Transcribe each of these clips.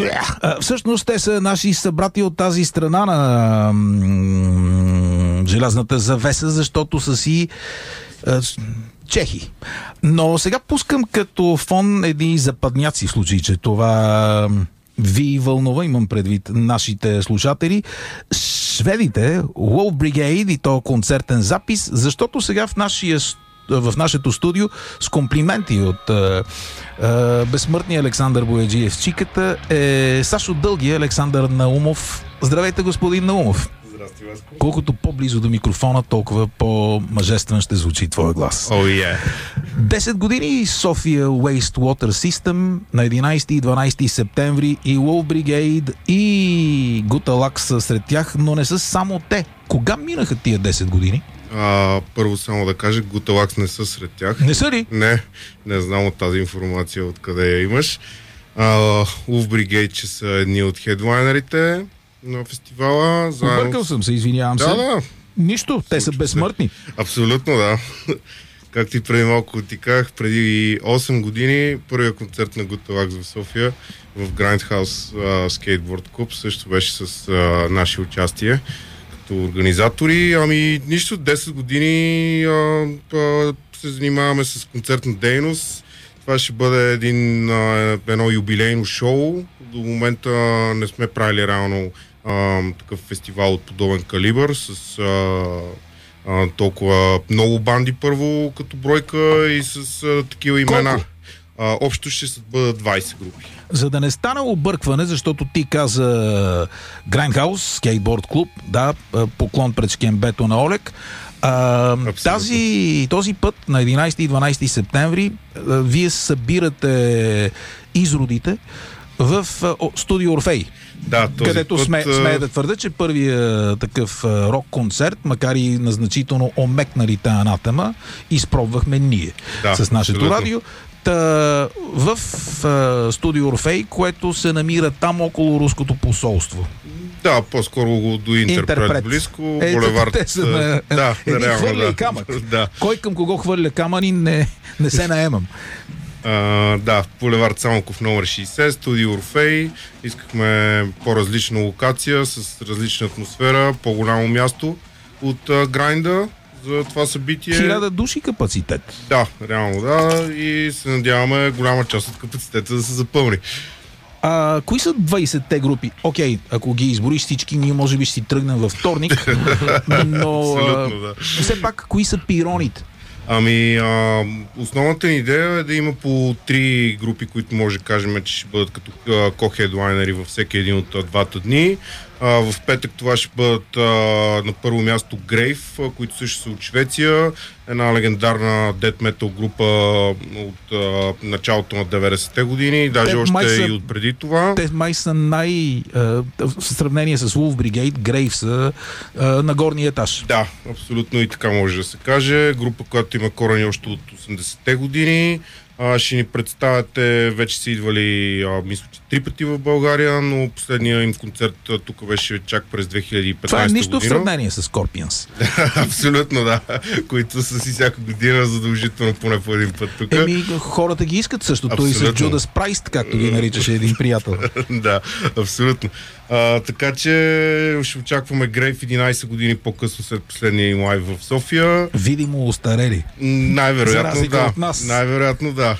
Всъщност те са наши събрати от тази страна на желязната завеса, защото са си чехи. Но сега пускам като фон едни западняци, в случай, че това ви вълнува, имам предвид нашите слушатели. Шведите, Wolf Brigade, и то концертен запис, защото сега в нашето студио с комплименти от безсмъртния Александър Бояджиев Чиката е Сашо Дългия, Александър Наумов. Здравейте, господин Наумов. Здрасти, Васко. Колкото по-близо до микрофона, толкова по-мъжествен ще звучи твоя глас. 10 години София Wastewater System на 11 и 12 септември и Wolf Brigade и Gutalax са сред тях, но не са само те. Кога минаха тия 10 години? Първо само да кажа, Gutalax не са сред тях. Не са ли? Не знам от тази информация откъде я имаш. Wolf Brigade, че са едни от хедлайнерите на фестивала. Объркал съм се, извинявам се. Да. Нищо, те са безсмъртни. Абсолютно, да. Както и преди малко ти казах, преди 8 години първият концерт на Gutalax в София в Grindhouse Skateboard Club също беше с наше участие като организатори. Нищо, 10 години се занимаваме с концертна дейност. Това ще бъде едно юбилейно шоу. До момента не сме правили реално такъв фестивал от подобен калибър с толкова много банди първо като бройка и с такива имена. Общо ще бъдат 20 групи. За да не стане объркване, защото ти каза Grindhouse, Skateboard Club, да, поклон пред шкембето на Олег. Този път на 11 и 12 септември вие събирате изродите в студио Орфей. Да, където смея да твърда, че първият такъв рок-концерт, макар и на значително омекналите Анатема, изпробвахме ние с нашето радио. В студио Орфей, което се намира там около руското посолство. Да, по-скоро до Интерпрет близко. Булевард. Те са хвърля и камък. Да. Кой към кого хвърля камъни, не се наемам. Булевард Самоков номер 60, студио Орфей. Искахме по-различна локация, с различна атмосфера, по-голямо място от грайнда за това събитие. 1000 души капацитет. Да, реално да. И се надяваме голяма част от капацитета да се запълни. Кои са 20-те групи? Окей, ако ги избориш всички, ние може би ще си тръгнем във вторник. Но все пак, кои са пироните? Основната ни идея е да има по 3 групи, които може да кажем, че ще бъдат като ко-хедлайнери във всеки един от двата дни. В петък това ще бъдат на първо място Грейв, които също са от Швеция. Една легендарна дет метал група от началото на 90-те години, даже още и от преди това. Те май са в сравнение с Wolf Brigade, Грейв са на горния етаж. Да, абсолютно и така може да се каже. Група, която има корени още от 80-те години. Ще ни представяте, вече са идвали, мисля, че 3 пъти в България, но последния им концерт тук беше чак през 2015 година. Това е нищо в сравнение с Scorpions. Абсолютно, да. Които са си всяка година задължително поне по един път тук. Хората ги искат същото и с Judas Priest, както ги наричаше един приятел. Да, абсолютно. Така че ще очакваме Грейв 11 години по-късно след последния им лайв в София. Видимо устарели. Най-вероятно да. От нас. Най-вероятно да.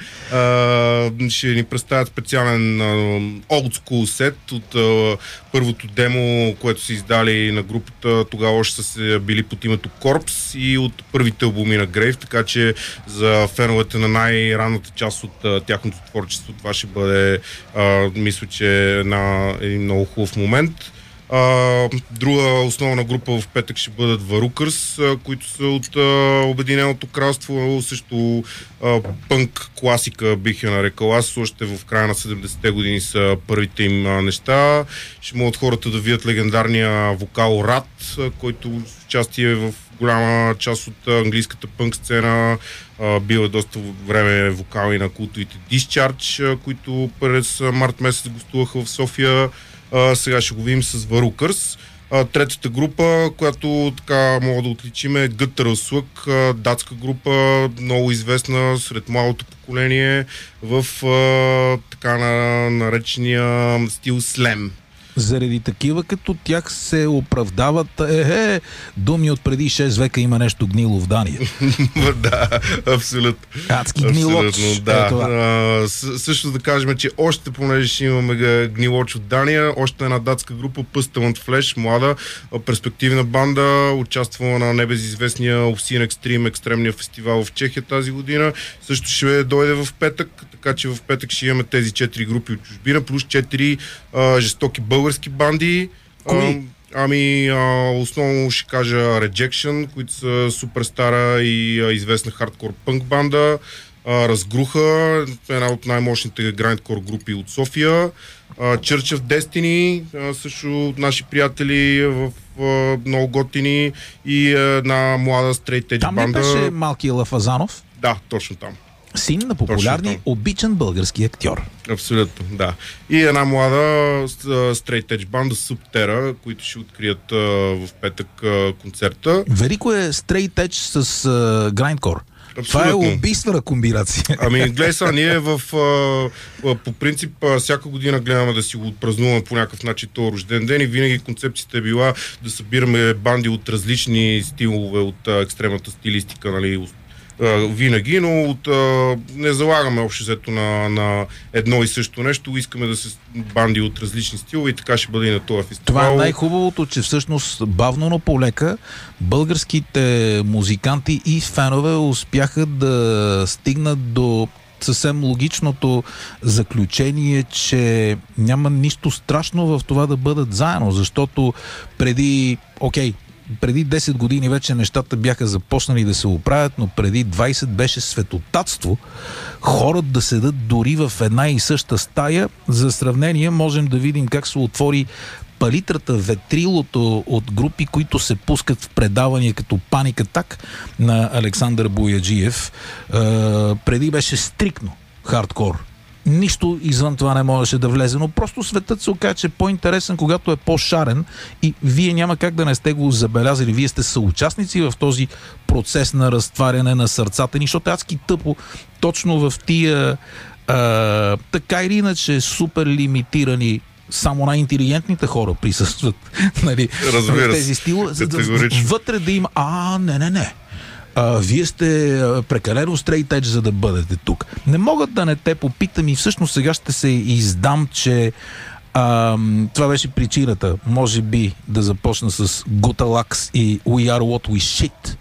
Ще ни представят специален old school сет от първото демо, което са издали на групата. Тогава още са били под името Corpse и от първите албуми на Грейв, така че за феновете на най-ранната част от тяхното творчество това ще бъде, мисля, че един много хубав момент. Друга основна група в петък ще бъдат Varukers, които са от Обединеното кралство, също пънк класика бих я нарекал аз, още в края на 70-те години са първите им неща. Ще могат хората да видят легендарния вокал Рат, който участие в голяма част от английската пънк сцена, бил е доста време вокали на култовите Discharge, които през март месец гостуваха в София. Сега ще го видим с Varukers. Третата група, която така мога да отличим, е Гътъра Слък, датска група, много известна сред младото поколение в така наречения стил слем. Заради такива като тях се оправдават думи от преди 6 века има нещо гнило в Дания. Да, абсолютно. Адски гнилоч. Да. Също да кажем, че още, понеже ще имаме гнилоч от Дания, още една датска група, Pestilent Flesh, млада, перспективна банда, участвала на небезизвестния Obscene Extreme, екстремния фестивал в Чехия тази година. Също ще дойде в петък, така че в петък ще имаме тези 4 групи от чужбина, плюс 4 жестоки български банди. Основно ще кажа Rejection, които са супер стара и известна хардкор пънк банда. Разгруха, една от най-мощните грайндкор групи от София. Church of Destiny, също от наши приятели в много готини, и една млада стрейт едж банда. Там ли беше малкия Лафазанов? Да, точно там. Син на популярния, обичан български актьор. Абсолютно, да. И една млада стрейт едж банда Subterra, които ще открият в петък концерта. Велико е стрейт едж с грайндкор. Това е убийствена комбинация. Гледай сега, ние по принцип всяка година гледаме да си го отпразнуваме по някакъв начин този рожден ден, и винаги концепцията е била да събираме банди от различни стилове, от екстремната стилистика, нали, винаги, но не залагаме общо взето на едно и също нещо. Искаме да се банди от различни стилове, и така ще бъде и на този фестивал. Това е най-хубавото, че всъщност бавно, но полека българските музиканти и фенове успяха да стигнат до съвсем логичното заключение, че няма нищо страшно в това да бъдат заедно, защото преди 10 години вече нещата бяха започнали да се оправят, но преди 20 беше светотатство хората да седат дори в една и съща стая. За сравнение можем да видим как се отвори палитрата, ветрилото от групи, които се пускат в предавания като Panic Attack на Александър Бояджиев. Преди беше стриктно хардкор. Нищо извън това не можеше да влезе, но просто светът се оказа, че е по-интересен, когато е по-шарен, и вие няма как да не сте го забелязали. Вие сте съучастници в този процес на разтваряне на сърцата ни, защото адски тъпо точно в тия така или иначе супер лимитирани, само най-интелигентните хора присъстват, нали, в тези стила, за да вътре да има не. Вие сте прекалено стрейт едж, за да бъдете тук. Не мога да не те попитам, и всъщност сега ще се издам, че това беше причината, може би, да започна с Gutalax и We Are What We Shit.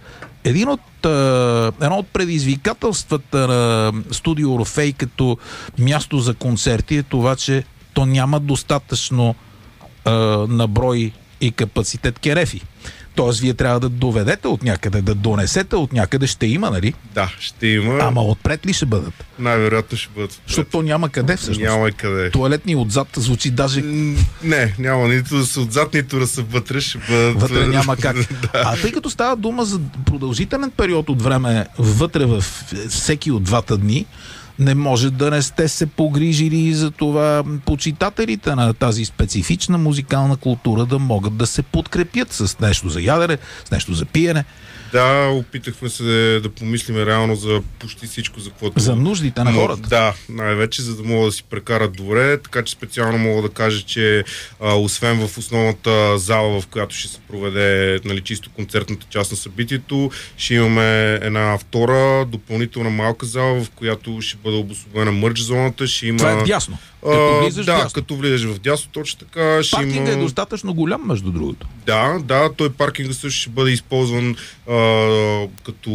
Едно от предизвикателствата на Студио Орфей като място за концерти е това, че то няма достатъчно наброй и капацитет керефи. Тоест, вие трябва да доведете от някъде, да донесете от някъде. Ще има, нали? Да, ще има. Ама отпред ли ще бъдат? Най-вероятно ще бъдат. Защото то няма къде всъщност. Няма къде. Туалетни отзад звучи даже... Не, няма нито да са отзад, нито да са вътре. Ще бъдат... Вътре няма как. Да. А тъй като става дума за продължителен период от време вътре във всеки от двата дни, не може да не сте се погрижили за това почитателите на тази специфична музикална култура да могат да се подкрепят с нещо за ядене, с нещо за пиене. Да, опитахме се да помислим реално за почти всичко, за каквото... За нуждите на хората. Да, най-вече, за да могат да си прекарат добре, така че специално мога да кажа, че освен в основната зала, в която ще се проведе, нали, чисто концертната част на събитието, ще имаме една втора допълнителна малка зала, в която ще бъде обособена мърч зоната. Ще има... Това е вдясно. Като влизаш в дясно, точно така. Паркинга е достатъчно голям, между другото. Да, той паркинга също ще бъде използван като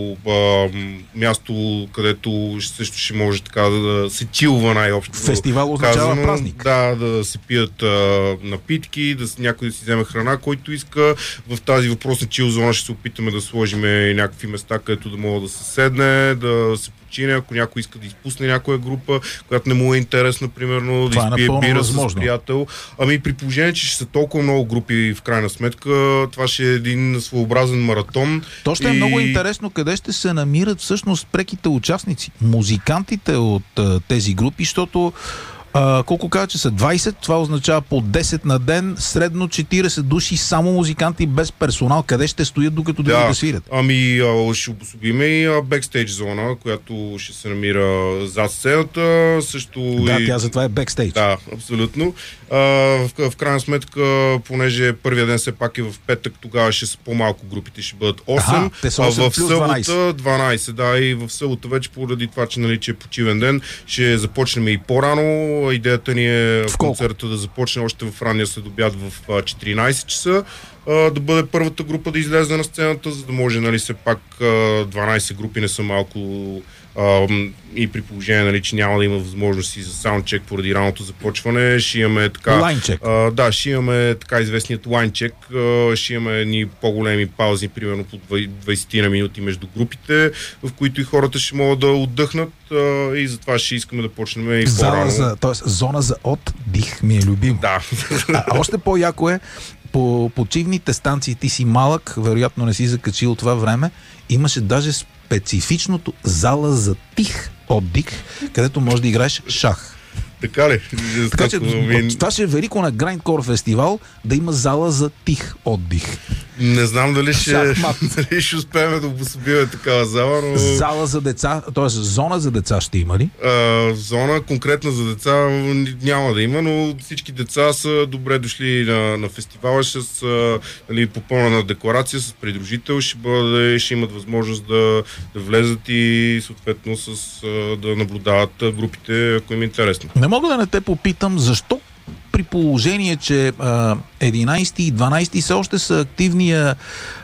място, където също ще може така да се чилва най-общо. Фестивал означава празник. Да се пият напитки, някой да си вземе храна, който иска. В тази въпросна чил зона ще се опитаме да сложим някакви места, където да мога да се седне, да се почине, ако някой иска да изпусне някоя група, която не му е интересна, примерно, да изпие бира с приятел. При положение, че ще са толкова много групи, в крайна сметка, това ще е един своеобразен маратон. То ще е много интересно къде ще се намират всъщност преките участници, музикантите от тези групи, защото Колко казва, че са 20, това означава по 10 на ден, средно 40 души, само музиканти без персонал. Къде ще стоят докато да свирят? Ще обособиме и бекстейдж зона, която ще се намира зад сцената. Също тя затова е бекстейдж. Да, абсолютно. В крайна сметка, понеже първия ден все пак е в петък, тогава ще са по-малко групите, ще бъдат 8. Те са 8 в събота 12. Да, и в събота вече поради това, че е почивен ден, ще започнем и по-рано. Идеята ни е в концерта да започне още в ранния следобед в 14 часа. Да бъде първата група да излезе на сцената, за да може, все пак 12 групи не са малко и при положение, че няма да има възможности за саундчек поради раното започване. Ще имаме така... Лайнчек. Ще имаме така известният лайнчек. Ще имаме едни по-големи паузи, примерно по 20 на минути между групите, в които и хората ще могат да отдъхнат и затова ще искаме да почнем и по-рано. Тоест зона за отдих ми е любим. Да. Още по-яко е по почивните станции, ти си малък, вероятно не си закачил това време, имаше даже специфичното зала за тих отдих, където можеш да играеш шах. Така ли? Така че това ще е велико на Grindcore фестивал да има зала за тих отдих. Не знам дали ще успеем да обособиме такава зала, но... Зала за деца, т.е. зона за деца ще има ли? Зона конкретна за деца няма да има, но всички деца са добре дошли на фестивала с попълнена декларация, с придружител, ще имат възможност да влезат и съответно да наблюдават групите, ако им е интересно. Не мога да не те попитам, защо при положение, че 11 и 12 все още са активния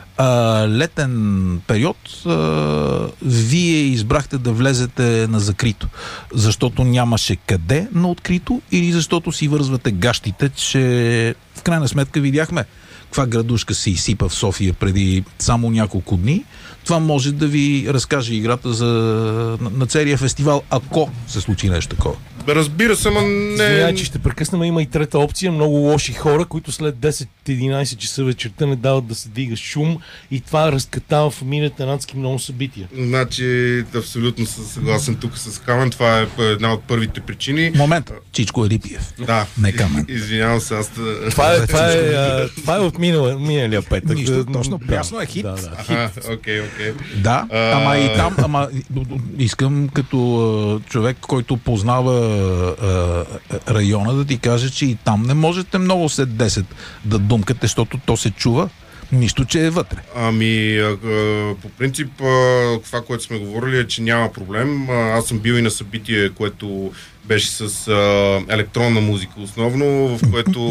летен период, вие избрахте да влезете на закрито? Защото нямаше къде на открито или защото си вързвате гащите, че в крайна сметка видяхме каква градушка се изсипа в София преди само няколко дни. Това може да ви разкаже играта на целия фестивал, ако се случи нещо такова. Разбира се, но не... Извинявай, че ще прекъснем. Има и трета опция. Много лоши хора, които след 10-11 часа вечерта не дават да се дига шум и това разкатава фамилията на адски много събития. Значи, абсолютно съм съгласен тук с Камен. Това е една от първите причини. Момент. Чичко Елипиев. Да. Не Камен. Извинявам се, аз... Това е от миналия петък. Нищо, точно. Ясно е хит. Окей. Да, ама и там, искам като човек, който познава района, да ти кажа, че и там не можете много след 10 да думкате, защото то се чува. Нищо, че е вътре. По принцип, това, което сме говорили е, че няма проблем. Аз съм бил и на събитие, което беше с електронна музика основно, в което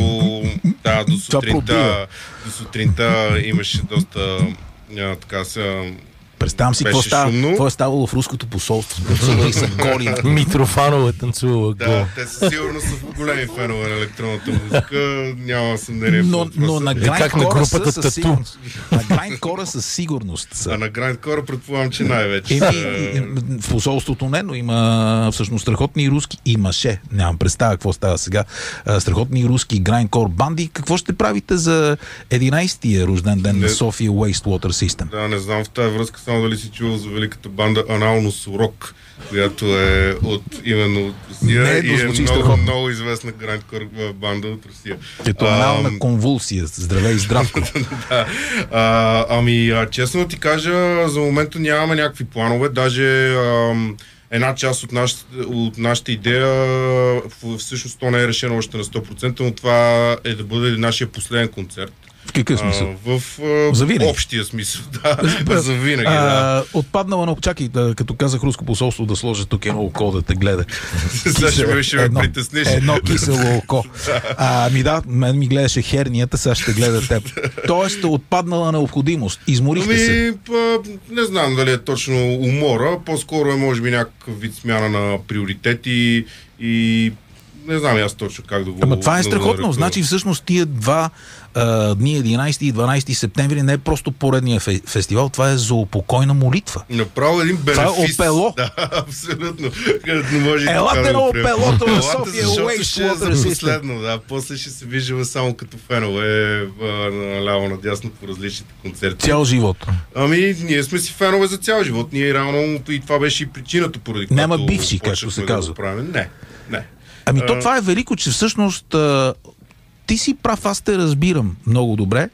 до сутринта имаше доста представям си какво е ставало в руското посолство. Танцували са голи. Митрофанова танцувала гол. Да, те сигурно са големи фенове на електронната музика. Няма съмнение. Но на Grindcore със сигурност са. А на Grindcore предполагам, че най-вече. В посолството не, но има всъщност страхотни руски. Имаше. Нямам представа какво става сега. Страхотни руски Grindcore банди. Какво ще правите за 11-тия рожден ден на София Wastewater System? Да, не знам в тази връзка само дали си чувал за великата банда Анално Сурок, която е именно от Русия и е много известна Grindcore банда от Русия. Като анална конвулсия. Здравей и здравко. Честно да ти кажа, за момента нямаме някакви планове. Даже една част от нашата идея, всъщност то не е решено още на 100%, но това е да бъде нашия последен концерт. В какъв смисъл? В общия смисъл, за винаги, Отпаднала, но чакай, като казах руско посолство, да сложа тук едно око да те гледа. Сега ще ме притесниш. Едно кисело око. Мен ми гледаше хернията, сега ще гледа теб. Тоест, отпаднала необходимост. Изморихте се. Не знам дали е точно умора, по-скоро е може би някакъв вид смяна на приоритети и не знам аз точно как да го... Ама това е страхотно. Значи всъщност тия два дни 11 и 12 септември не е просто поредния фестивал, това е за упокойна молитва. Направо един бенефис. Това е опело. Да, абсолютно. Елате на опелото на София Wastewater System. Последно, да. После ще се виждаме само като фенове наляво надясно по различните концерти. Цял живот. Ние сме си фенове за цял живот. Ние реално и това беше и причината, поради която няма бивши, както се казва. Не. Ами то това е велико, че всъщност ти си прав, аз те разбирам много добре.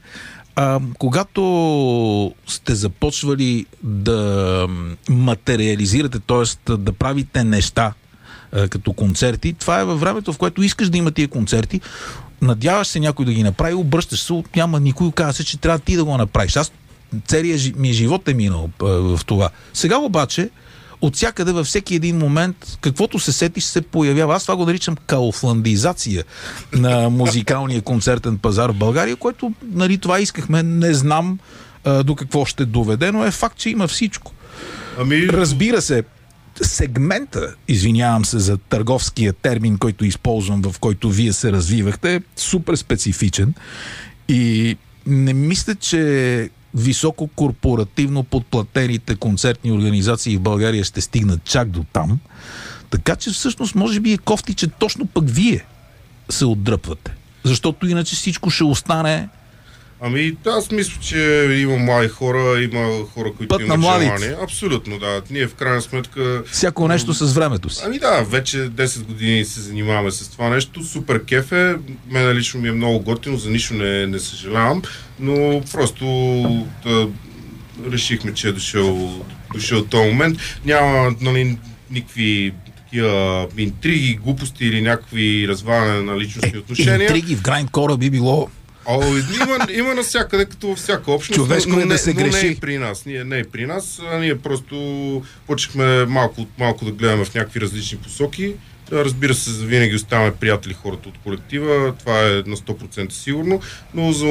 Когато сте започвали да материализирате, т.е. да правите неща като концерти, това е във времето, в което искаш да има тия концерти, надяваш се някой да ги направи, обръщаш се, няма никой, казва се, че трябва ти да го направиш. Аз целият ми живот е минал в това. Сега обаче от всякъде във всеки един момент, каквото се сетиш, се появява. Аз това го наричам кауфландизация на музикалния концертен пазар в България, което, нали, това искахме, не знам до какво ще доведе, но е факт, че има всичко. Разбира се, сегмента, извинявам се за търговския термин, който използвам, в който вие се развивахте, е супер специфичен и не мисля, че високо корпоративно подплатените концертни организации в България ще стигнат чак до там. Така че всъщност може би е кофти, че точно пък вие се отдръпвате. Защото иначе всичко ще остане. Ами, аз мисля, че има млади хора, има хора, които имат желание. Абсолютно, да. Ние в крайна сметка... Всяко нещо с времето си. Ами да, вече 10 години се занимаваме с това нещо. Супер кеф е. Мене лично ми е много готино, за нищо не съжалявам, но просто решихме, че е дошъл този момент. Няма, нали, никакви такива интриги, глупости или някакви разваляне на личностни отношения. Интриги в грайндкора би било... Има навсякъде, като във всяка общност, човешко но да се греши. Не е при нас. Не е при нас. Ние просто почнахме малко да гледаме в някакви различни посоки. Разбира се, винаги оставаме приятели хората от колектива. Това е на 100% сигурно. Но за